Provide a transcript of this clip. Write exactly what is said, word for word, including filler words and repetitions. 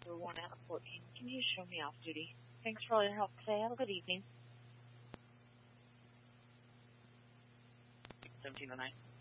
November one out of fourteen. Can you show me off duty? Thanks for all your help today. Have a good evening. seventeen oh nine.